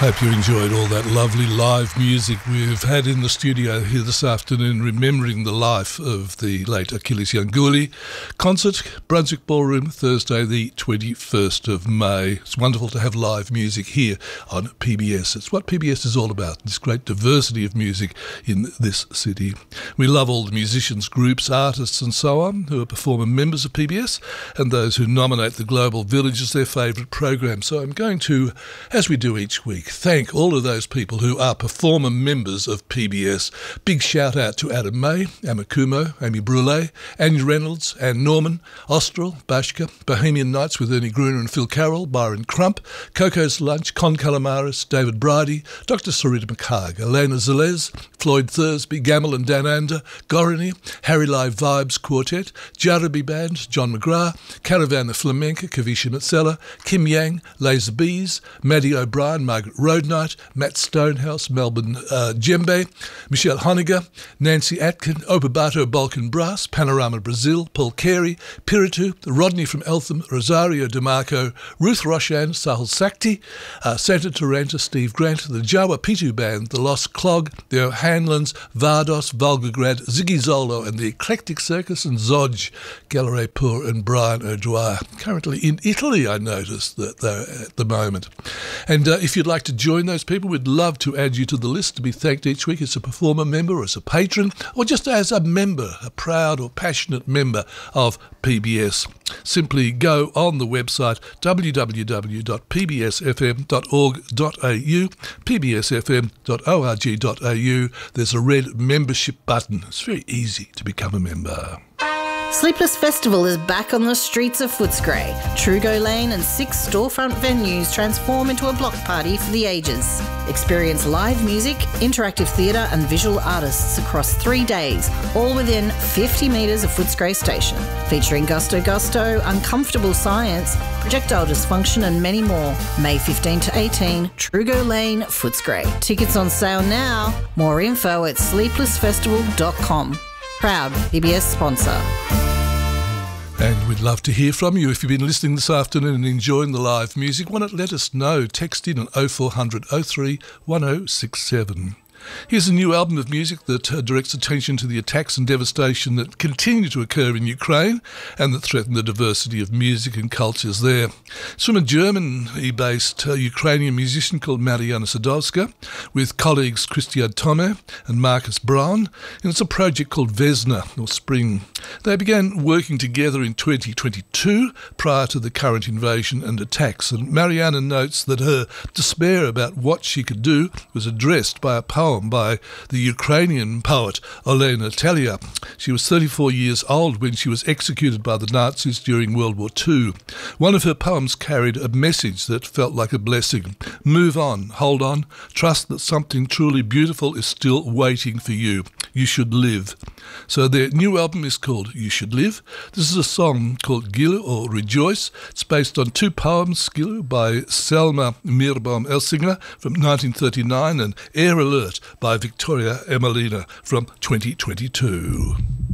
Hope you enjoyed all that lovely live music we've had in the studio here this afternoon, remembering the life of the late Achilles Yanguli. Concert, Brunswick Ballroom, Thursday the 21st of May. It's wonderful to have live music here on PBS. It's what PBS is all about, this great diversity of music in this city. We love all the musicians, groups, artists and so on who are performer members of PBS and those who nominate the Global Village as their favourite program. So I'm going to, as we do each week, thank all of those people who are performer members of PBS. Big shout out to Adam May, Amakumo, Amy Brule, Annie Reynolds, Anne Norman, Austral, Bashka, Bohemian Nights with Ernie Gruner and Phil Carroll, Byron Crump, Coco's Lunch, Con Calamaris, David Bridie, Dr. Sarita McHarg, Elena Zelez, Floyd Thursby, Gamble and Dan Ander, Gorani, Harry Live Vibes Quartet, Jarabi Band, John McGrath, Caravana Flamenca, Kavisha Matsela, Kim Yang, Laser Bees, Maddie O'Brien, Margaret Roadnight, Matt Stonehouse, Melbourne Djembe, Michelle Honegger, Nancy Atkin, Obabato Balkan Brass, Panorama Brazil, Paul Carey, Piritu, Rodney from Eltham, Rosario DeMarco, Ruth Roshan, Sahil Sakti, Santa Taranta, Steve Grant, the Jawa Pitu Band, the Lost Clog, the O'Hanlons, Vardos, Volgograd, Ziggy Zolo and the Eclectic Circus and Zodge, Gallery Pour and Brian O'Dwyer. Currently in Italy, I noticed that they're at the moment. And if you'd like to join those people, we'd love to add you to the list to be thanked each week as a performer member or as a patron or just as a member, a proud or passionate member of PBS. Simply go on the website www.pbsfm.org.au, pbsfm.org.au. There's a red membership button. It's very easy to become a member. Sleepless Festival is back on the streets of Footscray. Trugo Lane and 6 storefront venues transform into a block party for the ages. Experience live music, interactive theatre and visual artists across 3 days, all within 50 metres of Footscray Station. Featuring Gusto Gusto, Uncomfortable Science, Projectile Dysfunction and many more. May 15 to 18, Trugo Lane, Footscray. Tickets on sale now. More info at sleeplessfestival.com. Proud PBS sponsor. And we'd love to hear from you. If you've been listening this afternoon and enjoying the live music, why not let us know? Text in on 0400 03 1067. Here's a new album of music that directs attention to the attacks and devastation that continue to occur in Ukraine and that threaten the diversity of music and cultures there. It's from a Germany-based Ukrainian musician called Mariana Sadowska with colleagues Christian Tome and Marcus Braun, and it's a project called Vesna, or Spring. They began working together in 2022 prior to the current invasion and attacks, and Mariana notes that her despair about what she could do was addressed by a poem by the Ukrainian poet Olena Talia. She was 34 years old when she was executed by the Nazis during World War II. One of her poems carried a message that felt like a blessing. Move on, hold on, trust that something truly beautiful is still waiting for you. You should live. So their new album is called You Should Live. This is a song called Gilu or Rejoice. It's based on 2 poems, Gilu by Selma Mirbaum Elsinger from 1939 and Air Alert by Victoria Emelina from 2022.